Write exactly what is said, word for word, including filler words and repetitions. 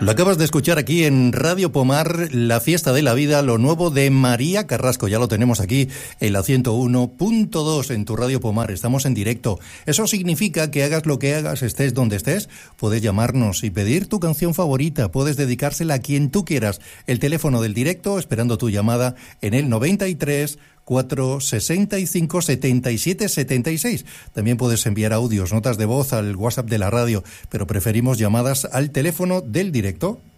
Lo acabas de escuchar aquí en Radio Pomar, La Fiesta de la Vida, lo nuevo de María Carrasco. Ya lo tenemos aquí en la ciento uno punto dos en tu Radio Pomar. Estamos en directo. Eso significa que hagas lo que hagas, estés donde estés, puedes llamarnos y pedir tu canción favorita. Puedes dedicársela a quien tú quieras. El teléfono del directo, esperando tu llamada en el noventa y tres, cuatro sesenta y cinco, setenta y siete setenta y seis. También puedes enviar audios, notas de voz al WhatsApp de la radio, pero preferimos llamadas al teléfono del directo.